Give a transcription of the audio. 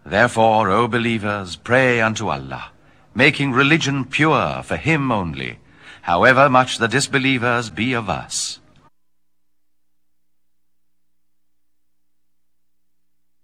Therefore, O believers, pray unto Allah, making religion pure for Him only, however much the disbelievers be of us.